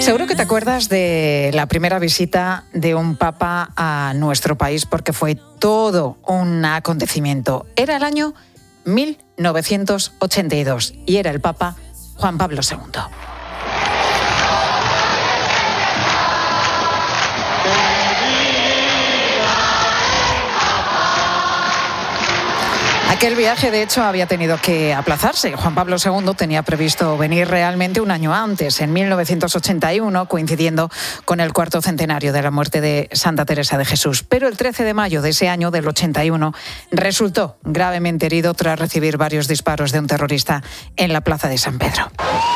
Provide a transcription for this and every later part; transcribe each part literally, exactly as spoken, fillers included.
Seguro que te acuerdas de la primera visita de un papa a nuestro país, porque fue todo un acontecimiento. Era el año mil novecientos ochenta y dos y era el papa Juan Pablo segundo. Aquel viaje, de hecho, había tenido que aplazarse. Juan Pablo segundo tenía previsto venir realmente un año antes, en mil novecientos ochenta y uno, coincidiendo con el cuarto centenario de la muerte de Santa Teresa de Jesús. Pero el trece de mayo de ese año, del ochenta y uno, resultó gravemente herido tras recibir varios disparos de un terrorista en la plaza de San Pedro.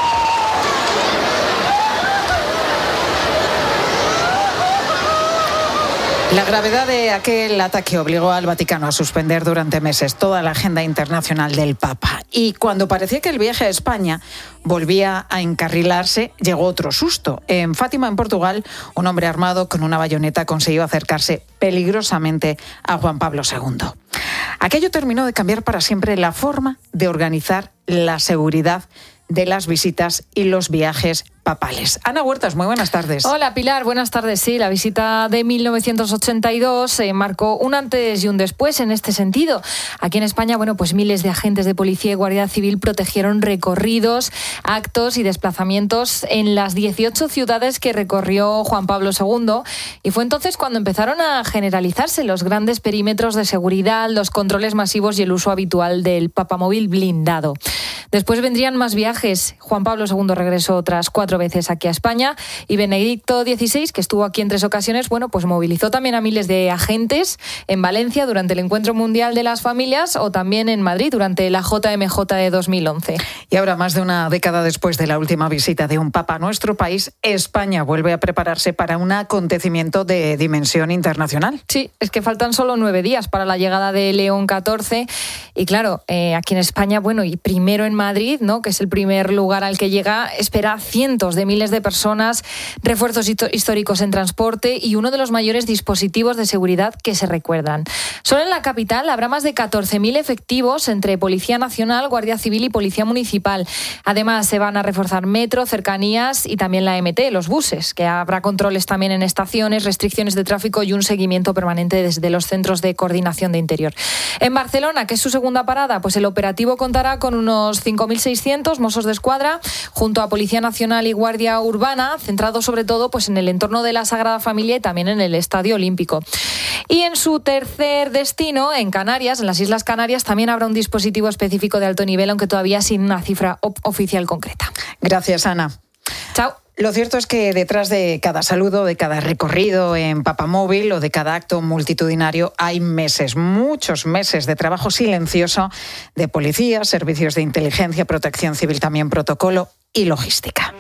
La gravedad de aquel ataque obligó al Vaticano a suspender durante meses toda la agenda internacional del Papa. Y cuando parecía que el viaje a España volvía a encarrilarse, llegó otro susto. En Fátima, en Portugal, un hombre armado con una bayoneta consiguió acercarse peligrosamente a Juan Pablo segundo. Aquello terminó de cambiar para siempre la forma de organizar la seguridad de las visitas y los viajes papales. Ana Huertas, muy buenas tardes. Hola Pilar, buenas tardes. Sí, la visita de mil novecientos ochenta y dos eh, marcó un antes y un después en este sentido. Aquí en España, bueno, pues miles de agentes de policía y guardia civil protegieron recorridos, actos y desplazamientos en las dieciocho ciudades que recorrió Juan Pablo segundo, y fue entonces cuando empezaron a generalizarse los grandes perímetros de seguridad, los controles masivos y el uso habitual del papamóvil blindado. Después vendrían más viajes. Juan Pablo segundo regresó otras cuatro veces aquí a España, y Benedicto dieciséis, que estuvo aquí en tres ocasiones, bueno, pues movilizó también a miles de agentes en Valencia durante el Encuentro Mundial de las Familias, o también en Madrid durante la J M J de dos mil once. Y ahora, más de una década después de la última visita de un papa a nuestro país, España vuelve a prepararse para un acontecimiento de dimensión internacional. Sí, es que faltan solo nueve días para la llegada de León catorce, y claro, eh, aquí en España, bueno, y primero en Madrid, ¿no?, que es el primer lugar al que llega, espera cientos de miles de personas, refuerzos históricos en transporte y uno de los mayores dispositivos de seguridad que se recuerdan. Solo en la capital habrá más de catorce mil efectivos entre Policía Nacional, Guardia Civil y Policía Municipal. Además, se van a reforzar metro, cercanías y también la M T, los buses, que habrá controles también en estaciones, restricciones de tráfico y un seguimiento permanente desde los centros de coordinación de interior. En Barcelona, que es su segunda parada, pues el operativo contará con unos cinco mil seiscientos Mossos de Escuadra, junto a Policía Nacional y Guardia Urbana, centrado sobre todo pues en el entorno de la Sagrada Familia y también en el Estadio Olímpico. Y en su tercer destino, en Canarias, en las Islas Canarias, también habrá un dispositivo específico de alto nivel, aunque todavía sin una cifra op- oficial concreta. Gracias, Ana. Chao. Lo cierto es que detrás de cada saludo, de cada recorrido en papamóvil o de cada acto multitudinario hay meses, muchos meses de trabajo silencioso de policía, servicios de inteligencia, protección civil, también protocolo y logística.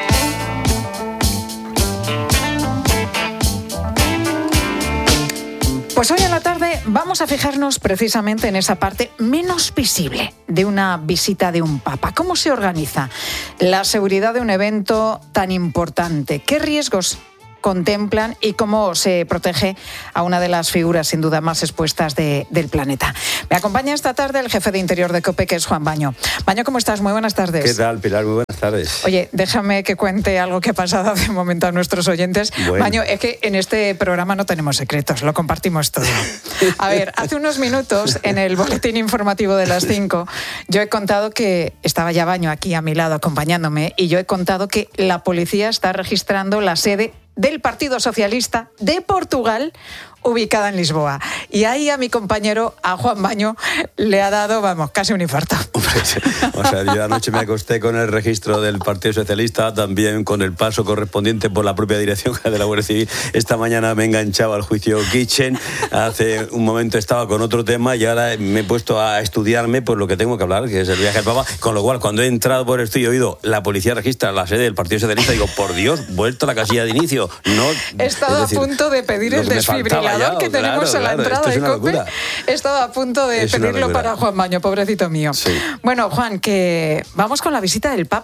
Pues hoy en la tarde vamos a fijarnos precisamente en esa parte menos visible de una visita de un papa. ¿Cómo se organiza la seguridad de un evento tan importante? ¿Qué riesgos contemplan y cómo se protege a una de las figuras sin duda más expuestas de, del planeta? Me acompaña esta tarde el jefe de Interior de COPE, que es Juan Baño. Baño, ¿cómo estás? Muy buenas tardes. ¿Qué tal, Pilar? Muy buenas tardes. Oye, déjame que cuente algo que ha pasado hace un momento a nuestros oyentes. Bueno. Baño, es que en este programa no tenemos secretos, lo compartimos todo. A ver, hace unos minutos, en el boletín informativo de las cinco, yo he contado que estaba ya Baño aquí a mi lado acompañándome, y yo he contado que la policía está registrando la sede del Partido Socialista de Portugal, ubicada en Lisboa. Y ahí a mi compañero, a Juan Baño, le ha dado, vamos, casi un infarto. O sea, yo anoche me acosté con el registro del Partido Socialista, también con el paso correspondiente por la propia dirección de la Guardia Civil. Esta mañana me he enganchado al juicio Kitchen, hace un momento estaba con otro tema y ahora me he puesto a estudiarme por lo que tengo que hablar, que es el viaje al Papa. Con lo cual, cuando he entrado por esto y he oído la policía registra la sede del Partido Socialista, digo, por Dios, vuelta a la casilla de inicio. No, he estado es decir, a punto de pedir el desfibrilador ya, que tenemos claro, a la claro, entrada de COPE. He estado a punto de es pedirlo para Juan Baño, pobrecito mío. Sí. Bueno, Juan, que vamos con la visita del Papa.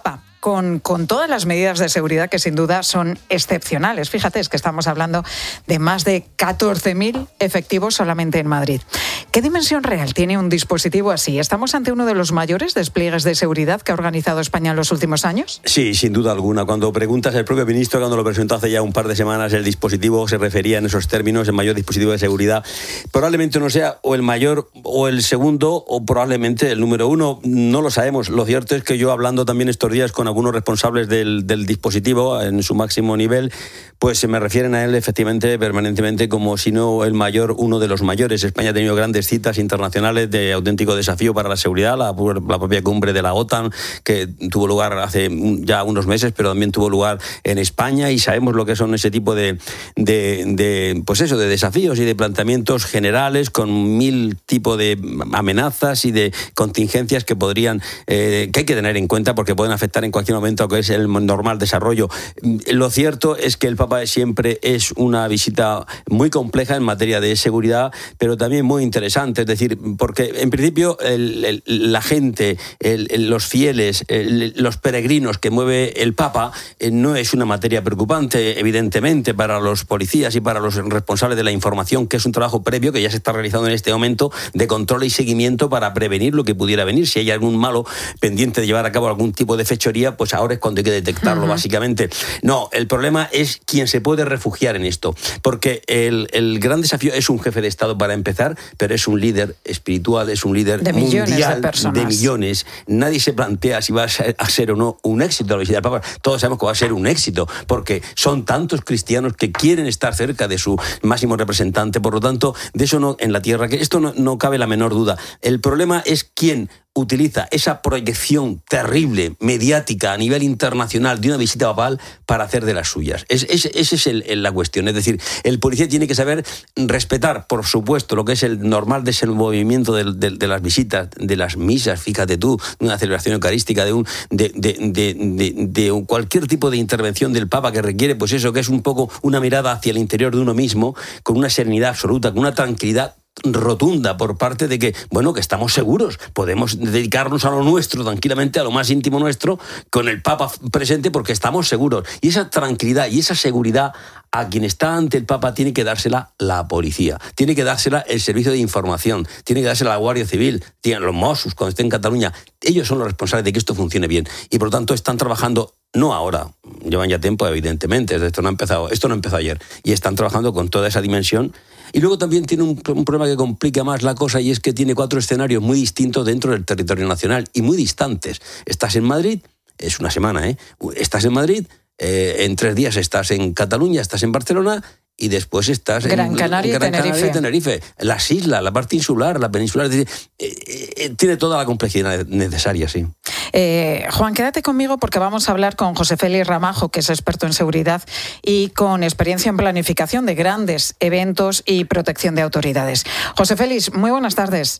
con, con todas las medidas de seguridad que sin duda son excepcionales. Fíjate, es que estamos hablando de más de catorce mil efectivos solamente en Madrid. ¿Qué dimensión real tiene un dispositivo así? ¿Estamos ante uno de los mayores despliegues de seguridad que ha organizado España en los últimos años? Sí, sin duda alguna. Cuando preguntas, el propio ministro, cuando lo presentó hace ya un par de semanas, el dispositivo se refería en esos términos, el mayor dispositivo de seguridad. Probablemente no sea o el mayor o el segundo o probablemente el número uno. No lo sabemos. Lo cierto es que yo, hablando también estos días con algunos responsables del, del dispositivo en su máximo nivel, pues se me refieren a él efectivamente permanentemente como si no el mayor, uno de los mayores. España ha tenido grandes citas internacionales de auténtico desafío para la seguridad, la, la propia cumbre de la OTAN que tuvo lugar hace ya unos meses, pero también tuvo lugar en España, y sabemos lo que son ese tipo de, de, de pues eso, de desafíos y de planteamientos generales con mil tipos de amenazas y de contingencias que podrían, eh, que hay que tener en cuenta porque pueden afectar en cualquier momento a lo que es el normal desarrollo. Lo cierto es que el Papa siempre es una visita muy compleja en materia de seguridad, pero también muy interesante, es decir, porque en principio el, el, la gente, el, el, los fieles, el, los peregrinos que mueve el Papa eh, no es una materia preocupante, evidentemente, para los policías y para los responsables de la información, que es un trabajo previo que ya se está realizando en este momento de control y seguimiento para prevenir lo que pudiera venir. Si hay algún malo pendiente de llevar a cabo algún tipo de fechoría, pues ahora es cuando hay que detectarlo, uh-huh. básicamente. No, el problema es quién se puede refugiar en esto, porque el, el gran desafío es un jefe de Estado para empezar, pero es un líder espiritual, es un líder de mundial millones de personas. de millones. Nadie se plantea si va a ser, a ser o no un éxito la visita del Papa. Todos sabemos que va a ser un éxito, porque son tantos cristianos que quieren estar cerca de su máximo representante. Por lo tanto, de eso no, en la tierra, que esto no, no cabe la menor duda. El problema es quién utiliza esa proyección terrible, mediática, a nivel internacional de una visita papal para hacer de las suyas. Esa es, es, es el, el, la cuestión. Es decir, el policía tiene que saber respetar, por supuesto, lo que es el normal desenvolvimiento de, de, de las visitas, de las misas, fíjate tú, de una celebración eucarística, de, un, de, de, de, de, de cualquier tipo de intervención del Papa que requiere, pues eso, que es un poco una mirada hacia el interior de uno mismo, con una serenidad absoluta, con una tranquilidad rotunda por parte de que, bueno, que estamos seguros, podemos dedicarnos a lo nuestro tranquilamente, a lo más íntimo nuestro, con el Papa presente, porque estamos seguros. Y esa tranquilidad y esa seguridad a quien está ante el Papa tiene que dársela la policía, tiene que dársela el servicio de información, tiene que dársela la Guardia Civil, tienen los Mossos cuando estén en Cataluña. Ellos son los responsables de que esto funcione bien y por lo tanto están trabajando. No ahora, llevan ya tiempo, evidentemente, esto no ha empezado, esto no empezó ayer, y están trabajando con toda esa dimensión. Y luego también tiene un, un problema que complica más la cosa, y es que tiene cuatro escenarios muy distintos dentro del territorio nacional y muy distantes. Estás en Madrid, es una semana, ¿eh? Estás en Madrid, eh, en tres días estás en Cataluña, estás en Barcelona, y después estás Gran en Canaria, en Gran Tenerife. Canaria y Tenerife. Las islas, la parte insular, la peninsular, es decir, eh, eh, tiene toda la complejidad necesaria, sí. Eh, Juan, quédate conmigo porque vamos a hablar con José Félix Ramajo, que es experto en seguridad y con experiencia en planificación de grandes eventos y protección de autoridades. José Félix, muy buenas tardes.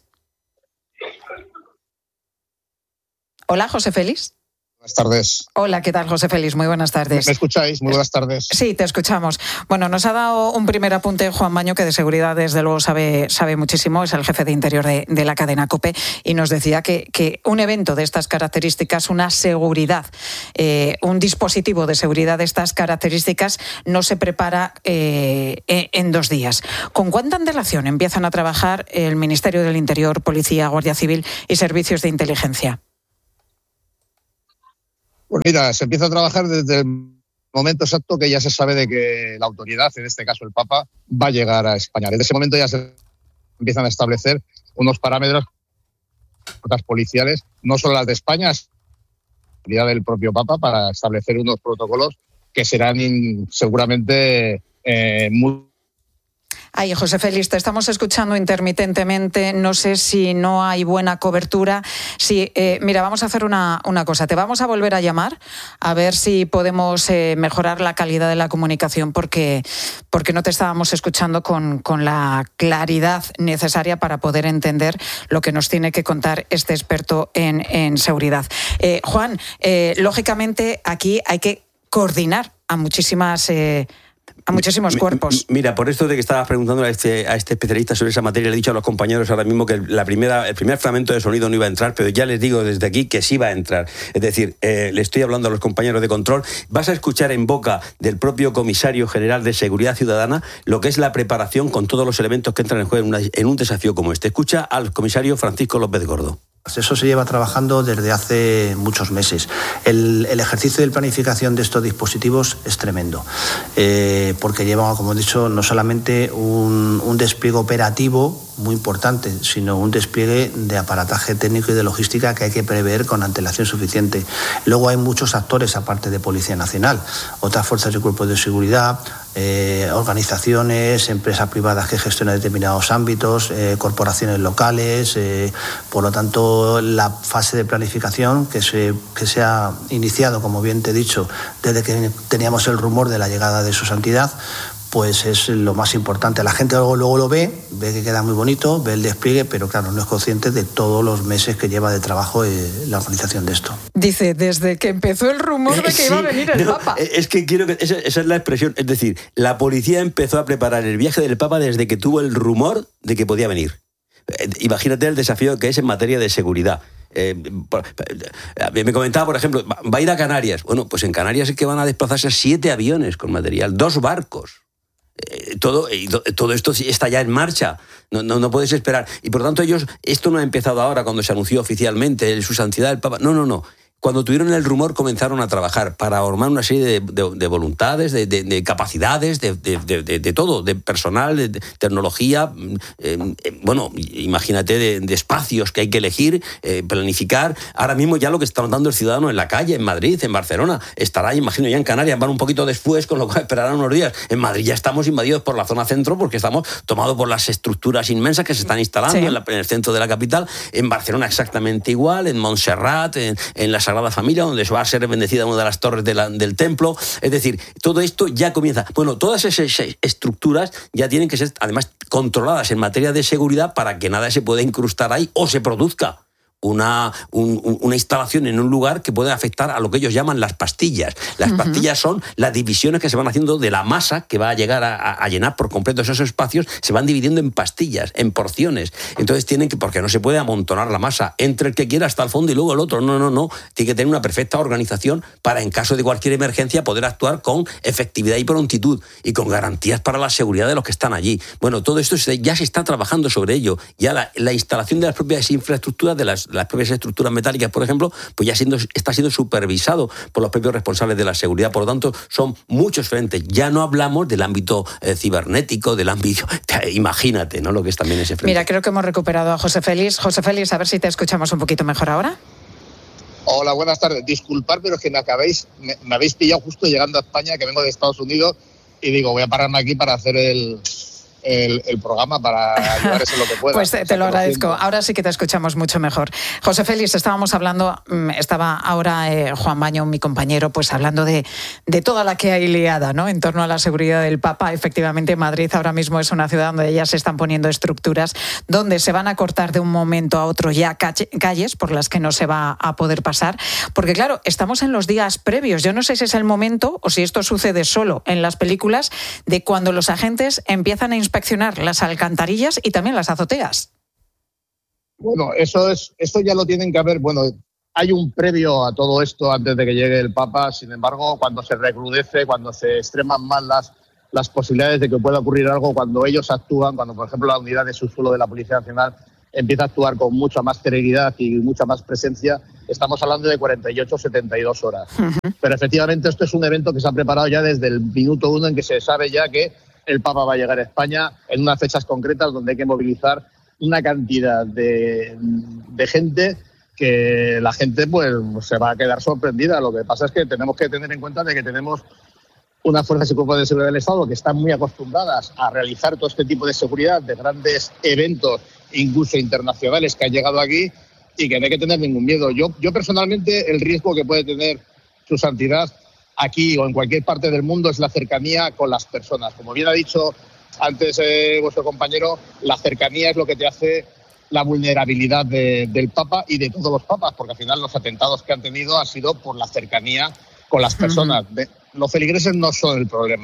Hola, José Félix. Buenas tardes. Hola, ¿qué tal, José Félix? Muy buenas tardes. ¿Me escucháis? Muy buenas tardes. Sí, te escuchamos. Bueno, nos ha dado un primer apunte Juan Baño, que de seguridad desde luego sabe, sabe muchísimo, es el jefe de Interior de, de la cadena COPE, y nos decía que, que un evento de estas características, una seguridad, eh, un dispositivo de seguridad de estas características no se prepara eh, en dos días. ¿Con cuánta antelación empiezan a trabajar el Ministerio del Interior, Policía, Guardia Civil y Servicios de Inteligencia? Pues mira, se empieza a trabajar desde el momento exacto que ya se sabe de que la autoridad, en este caso el Papa, va a llegar a España. Desde ese momento ya se empiezan a establecer unos parámetros policiales, no solo las de España, sino del propio Papa, para establecer unos protocolos que serán seguramente eh, muy... Ay, José Félix, te estamos escuchando intermitentemente. No sé si no hay buena cobertura. Sí, eh, mira, vamos a hacer una, una cosa. Te vamos a volver a llamar a ver si podemos eh, mejorar la calidad de la comunicación, porque, porque no te estábamos escuchando con, con la claridad necesaria para poder entender lo que nos tiene que contar este experto en, en seguridad. Eh, Juan, eh, lógicamente aquí hay que coordinar a muchísimas... Eh, a muchísimos cuerpos. Mira, por esto de que estabas preguntando a este, a este especialista sobre esa materia, le he dicho a los compañeros ahora mismo que la primera, el primer fragmento de sonido no iba a entrar, pero ya les digo desde aquí que sí va a entrar. Es decir, eh, le estoy hablando a los compañeros de control, vas a escuchar en boca del propio comisario general de Seguridad Ciudadana lo que es la preparación con todos los elementos que entran en juego en, una, en un desafío como este. Escucha al comisario Francisco López Gordo. Eso se lleva trabajando desde hace muchos meses. El, el ejercicio de planificación de estos dispositivos es tremendo, eh, porque lleva, como he dicho, no solamente un, un despliegue operativo muy importante, sino un despliegue de aparataje técnico y de logística que hay que prever con antelación suficiente. Luego hay muchos actores, aparte de Policía Nacional, otras fuerzas y cuerpos de seguridad, eh, organizaciones, empresas privadas que gestionan determinados ámbitos, eh, corporaciones locales, eh, por lo tanto, la fase de planificación que se, que se ha iniciado, como bien te he dicho, desde que teníamos el rumor de la llegada de su santidad, pues es lo más importante. La gente luego, luego lo ve, ve que queda muy bonito, ve el despliegue, pero claro, no es consciente de todos los meses que lleva de trabajo eh, la organización de esto. Dice, desde que empezó el rumor de que sí, iba a venir el no, Papa. Es que quiero que... Esa, esa es la expresión. Es decir, la policía empezó a preparar el viaje del Papa desde que tuvo el rumor de que podía venir. Imagínate el desafío que es en materia de seguridad. Eh, me comentaba, por ejemplo, va a ir a Canarias. Bueno, pues en Canarias es que van a desplazarse siete aviones con material, dos barcos. Eh, todo, eh, todo esto está ya en marcha, no, no, no puedes esperar. Y por tanto ellos, esto no ha empezado ahora cuando se anunció oficialmente su santidad el Papa. No, no, no. Cuando tuvieron el rumor comenzaron a trabajar para armar una serie de, de, de voluntades, de, de, de capacidades, de, de, de, de todo, de personal, de, de tecnología, eh, eh, bueno, imagínate de, de espacios que hay que elegir, eh, planificar. Ahora mismo ya lo que está notando el ciudadano en la calle, en Madrid, en Barcelona, estará, imagino, ya en Canarias, van un poquito después, con lo cual esperarán unos días. En Madrid ya estamos invadidos por la zona centro porque estamos tomados por las estructuras inmensas que se están instalando sí. en, la, en el centro de la capital. En Barcelona exactamente igual, en Montserrat, en, en la Sagrada Familia, donde va a ser bendecida una de las torres de la, del templo. Es decir, todo esto ya comienza. Bueno, todas esas estructuras ya tienen que ser, además, controladas en materia de seguridad para que nada se pueda incrustar ahí o se produzca Una, un, una instalación en un lugar que puede afectar a lo que ellos llaman las pastillas. Las uh-huh. pastillas son las divisiones que se van haciendo de la masa que va a llegar a, a llenar por completo esos espacios, se van dividiendo en pastillas, en porciones. Entonces tienen que, porque no se puede amontonar la masa entre el que quiera hasta el fondo y luego el otro. No, no, no. Tiene que tener una perfecta organización para, en caso de cualquier emergencia, poder actuar con efectividad y prontitud y con garantías para la seguridad de los que están allí. Bueno, todo esto se, ya se está trabajando sobre ello. Ya la, la instalación de las propias infraestructuras de las las propias estructuras metálicas, por ejemplo, pues ya siendo, está siendo supervisado por los propios responsables de la seguridad. Por lo tanto, son muchos frentes. Ya no hablamos del ámbito eh, cibernético, del ámbito... Imagínate, ¿no?, lo que es también ese frente. Mira, creo que hemos recuperado a José Félix. José Félix, a ver si te escuchamos un poquito mejor ahora. Hola, buenas tardes. Disculpad, pero es que me acabéis, me, me habéis pillado justo llegando a España, que vengo de Estados Unidos, y digo, voy a pararme aquí para hacer el... El, el programa para ayudaros en lo que pueda. Pues te, te lo agradezco. Ahora sí que te escuchamos mucho mejor. José Félix, estábamos hablando, estaba ahora eh, Juan Baño, mi compañero, pues hablando de, de toda la que hay liada, ¿no?, en torno a la seguridad del Papa. Efectivamente, Madrid ahora mismo es una ciudad donde ya se están poniendo estructuras, donde se van a cortar de un momento a otro ya calle, calles por las que no se va a poder pasar. Porque claro, estamos en los días previos. Yo no sé si es el momento o si esto sucede solo en las películas de cuando los agentes empiezan a inspeccionar las alcantarillas y también las azoteas. Bueno, eso es, esto ya lo tienen que haber. Bueno, hay un previo a todo esto antes de que llegue el Papa. Sin embargo, cuando se recrudece, cuando se extreman más las, las posibilidades de que pueda ocurrir algo, cuando ellos actúan, cuando por ejemplo la unidad de subsuelo de la Policía Nacional empieza a actuar con mucha más celeridad y mucha más presencia, estamos hablando de cuarenta y ocho, setenta y dos horas. Uh-huh. Pero efectivamente esto es un evento que se ha preparado ya desde el minuto uno en que se sabe ya que el Papa va a llegar a España en unas fechas concretas donde hay que movilizar una cantidad de, de gente que la gente pues se va a quedar sorprendida. Lo que pasa es que tenemos que tener en cuenta de que tenemos unas fuerzas y cuerpos de seguridad del Estado que están muy acostumbradas a realizar todo este tipo de seguridad de grandes eventos, incluso internacionales, que han llegado aquí y que no hay que tener ningún miedo. Yo, yo personalmente, el riesgo que puede tener su santidad aquí o en cualquier parte del mundo es la cercanía con las personas. Como bien ha dicho antes eh, vuestro compañero, la cercanía es lo que te hace la vulnerabilidad de, del Papa y de todos los papas, porque al final los atentados que han tenido han sido por la cercanía con las personas. Uh-huh. Los feligreses no son el problema.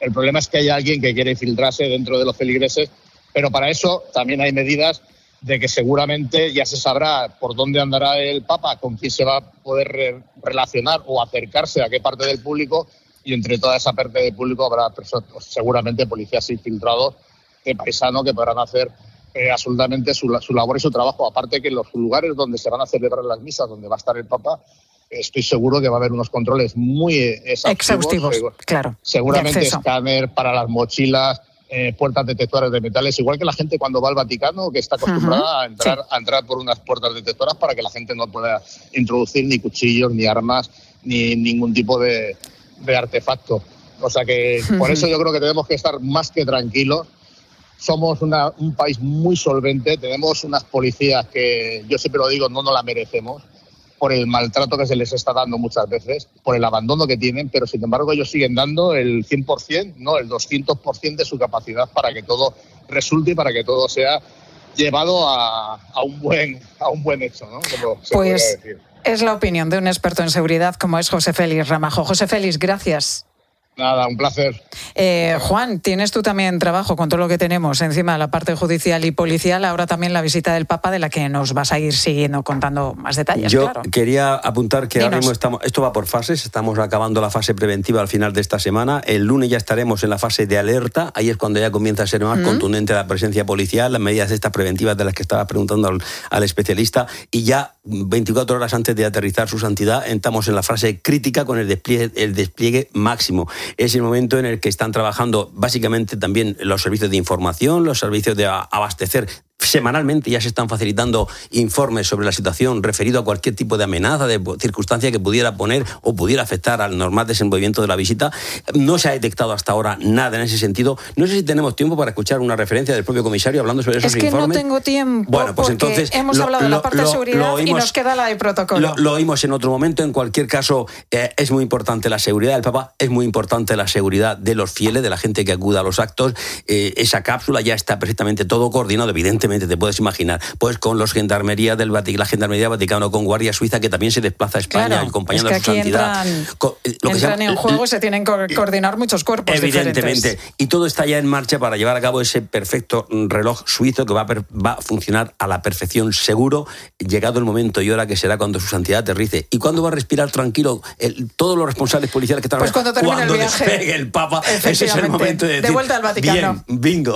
El problema es que hay alguien que quiere infiltrarse dentro de los feligreses, pero para eso también hay medidas de que seguramente ya se sabrá por dónde andará el Papa, con quién se va a poder re- relacionar o acercarse a qué parte del público, y entre toda esa parte del público habrá personas, seguramente policías infiltrados de paisano que podrán hacer eh, absolutamente su, su labor y su trabajo. Aparte que en los lugares donde se van a celebrar las misas, donde va a estar el Papa, estoy seguro que va a haber unos controles muy exhaustivos. Exhaustivos, Segu- claro. Seguramente escáner para las mochilas, Eh, puertas detectoras de metales, igual que la gente cuando va al Vaticano, que está acostumbrada uh-huh. a, entrar, sí. a entrar por unas puertas detectoras para que la gente no pueda introducir ni cuchillos, ni armas, ni ningún tipo de, de artefacto. O sea que uh-huh. por eso yo creo que tenemos que estar más que tranquilos. Somos una, un país muy solvente, tenemos unas policías que, yo siempre lo digo, no nos la merecemos, por el maltrato que se les está dando muchas veces, por el abandono que tienen, pero sin embargo ellos siguen dando el cien por ciento, no, el doscientos por ciento de su capacidad para que todo resulte y para que todo sea llevado a, a, un, buen, a un buen hecho, ¿no? Como se pues podría decir. Es la opinión de un experto en seguridad como es José Félix Ramajo. José Félix, gracias. Nada, un placer. Eh, Juan, tienes tú también trabajo con todo lo que tenemos encima de la parte judicial y policial, ahora también la visita del Papa, de la que nos vas a ir siguiendo contando más detalles. Yo claro. quería apuntar que Dinos. ahora mismo estamos, esto va por fases, estamos acabando la fase preventiva al final de esta semana, el lunes ya estaremos en la fase de alerta, ahí es cuando ya comienza a ser más mm. contundente la presencia policial, las medidas estas preventivas de las que estaba preguntando al, al especialista, y ya veinticuatro horas antes de aterrizar su santidad entramos en la fase crítica con el despliegue, el despliegue máximo. Es el momento en el que están trabajando básicamente también los servicios de información, los servicios de abastecer. Semanalmente ya se están facilitando informes sobre la situación referido a cualquier tipo de amenaza, de circunstancia que pudiera poner o pudiera afectar al normal desenvolvimiento de la visita. No se ha detectado hasta ahora nada en ese sentido. No sé si tenemos tiempo para escuchar una referencia del propio comisario hablando sobre esos informes. Es que informes. no tengo tiempo, bueno, pues porque entonces, hemos lo, hablado de lo, la parte lo, de seguridad oímos, y nos queda la de protocolo. Lo, lo oímos en otro momento. En cualquier caso, eh, es muy importante la seguridad del Papa, es muy importante la seguridad de los fieles, de la gente que acuda a los actos. Eh, esa cápsula ya está perfectamente todo coordinado, evidentemente, te puedes imaginar. Pues con los gendarmería del Vaticano, la gendarmería del Vaticano, con Guardia Suiza, que también se desplaza a España, claro, acompañando es que a su santidad. Entran, con, lo que entran llama, en juego, se tienen que coordinar muchos cuerpos evidentemente, diferentes. Y todo está ya en marcha para llevar a cabo ese perfecto reloj suizo que va a, per, va a funcionar a la perfección, seguro, llegado el momento y hora que será cuando su santidad aterrice. ¿Y cuándo va a respirar tranquilo el, todos los responsables policiales que están? Pues cuando termine cuando el viaje. Despegue el Papa, ese es el momento de decir, de vuelta al Vaticano. Bien, bingo.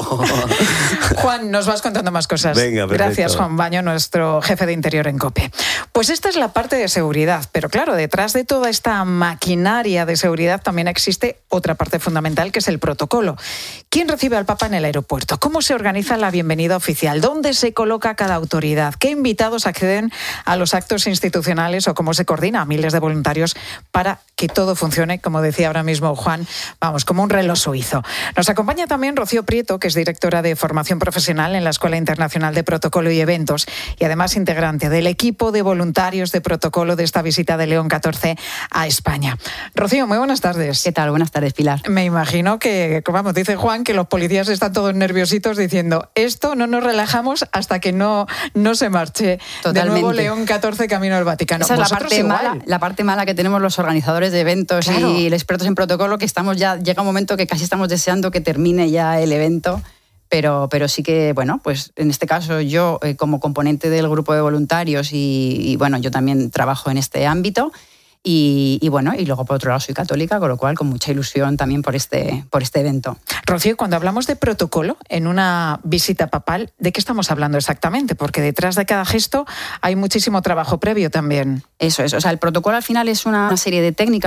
Juan, nos vas contando más cosas. Venga, perfecto. Gracias, Juan Baño, nuestro jefe de Interior en COPE. Pues esta es la parte de seguridad, pero claro, detrás de toda esta maquinaria de seguridad también existe otra parte fundamental, que es el protocolo. ¿Quién recibe al Papa en el aeropuerto? ¿Cómo se organiza la bienvenida oficial? ¿Dónde se coloca cada autoridad? ¿Qué invitados acceden a los actos institucionales o cómo se coordina a miles de voluntarios para que todo funcione, como decía ahora mismo Juan, vamos, como un reloj suizo? Nos acompaña también Rocío Prieto, que es directora de formación profesional en la Escuela Internacional de Protocolo y Eventos y además integrante del equipo de voluntarios de protocolo de esta visita de León catorce a España. Rocío, muy buenas tardes. ¿Qué tal? Buenas tardes, Pilar. Me imagino que, vamos, dice Juan, que los policías están todos nerviositos diciendo, esto no nos relajamos hasta que no, no se marche. Totalmente. De nuevo León catorce camino al Vaticano. Esa es la parte, mala, la parte mala que tenemos los organizadores de eventos, claro, y los expertos en protocolo, que estamos ya, llega un momento que casi estamos deseando que termine ya el evento. Pero, pero sí que, bueno, pues en este caso yo eh, como componente del grupo de voluntarios y, y bueno, yo también trabajo en este ámbito y, y bueno, y luego por otro lado soy católica, con lo cual con mucha ilusión también por este, por este evento. Rocío, cuando hablamos de protocolo en una visita papal, ¿de qué estamos hablando exactamente? Porque detrás de cada gesto hay muchísimo trabajo previo también. Eso es, o sea, el protocolo al final es una serie de técnicas